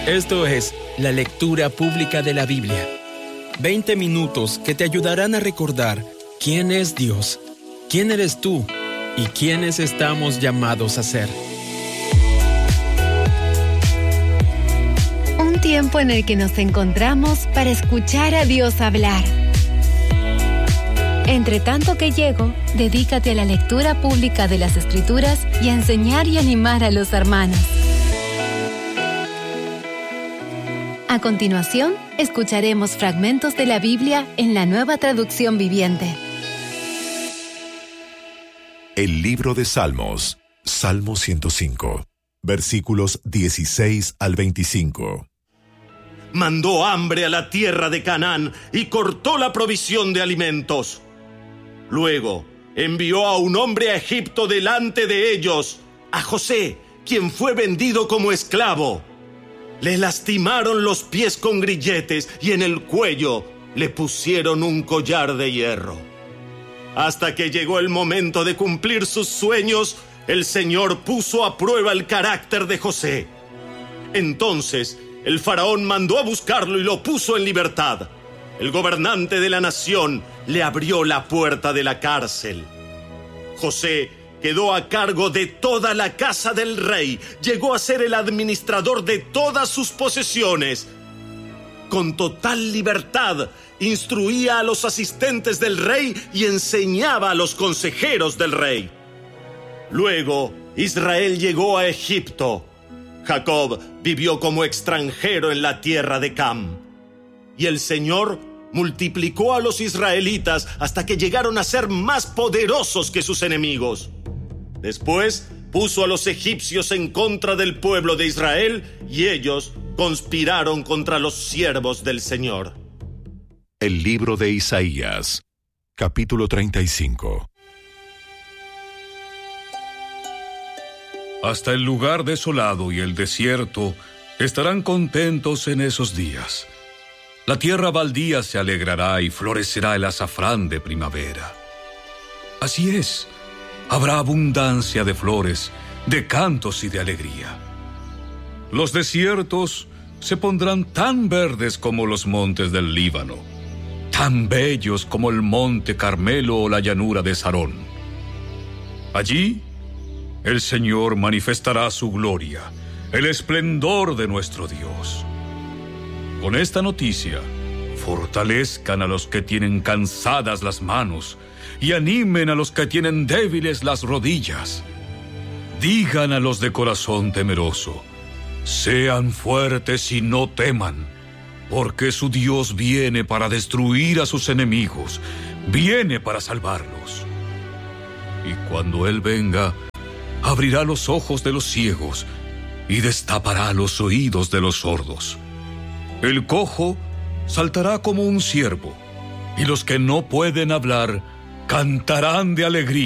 Esto es la lectura pública de la Biblia. 20 minutos que te ayudarán a recordar quién es Dios, quién eres tú y quiénes estamos llamados a ser. Un tiempo en el que nos encontramos para escuchar a Dios hablar. Entre tanto que llego, dedícate a la lectura pública de las Escrituras y a enseñar y animar a los hermanos. A continuación, escucharemos fragmentos de la Biblia en la Nueva Traducción Viviente. El libro de Salmos, Salmo 105, versículos 16 al 25. Mandó hambre a la tierra de Canaán y cortó la provisión de alimentos. Luego envió a un hombre a Egipto delante de ellos, a José, quien fue vendido como esclavo. Le lastimaron los pies con grilletes y en el cuello le pusieron un collar de hierro. Hasta que llegó el momento de cumplir sus sueños, el Señor puso a prueba el carácter de José. Entonces, el faraón mandó a buscarlo y lo puso en libertad. El gobernante de la nación le abrió la puerta de la cárcel. José quedó a cargo de toda la casa del rey. Llegó a ser el administrador de todas sus posesiones. Con total libertad, instruía a los asistentes del rey y enseñaba a los consejeros del rey. Luego, Israel llegó a Egipto. Jacob vivió como extranjero en la tierra de Cam. Y el Señor multiplicó a los israelitas hasta que llegaron a ser más poderosos que sus enemigos. Después puso a los egipcios en contra del pueblo de Israel y ellos conspiraron contra los siervos del Señor. El libro de Isaías, capítulo 35. Hasta el lugar desolado y el desierto estarán contentos en esos días. La tierra baldía se alegrará y florecerá el azafrán de primavera. Así es, habrá abundancia de flores, de cantos y de alegría. Los desiertos se pondrán tan verdes como los montes del Líbano, tan bellos como el monte Carmelo o la llanura de Sarón. Allí, el Señor manifestará su gloria, el esplendor de nuestro Dios. Con esta noticia, fortalezcan a los que tienen cansadas las manos y animen a los que tienen débiles las rodillas. Digan a los de corazón temeroso, sean fuertes y no teman, porque su Dios viene para destruir a sus enemigos, viene para salvarlos. Y cuando Él venga, abrirá los ojos de los ciegos y destapará los oídos de los sordos. El cojo saltará como un ciervo, y los que no pueden hablar cantarán de alegría.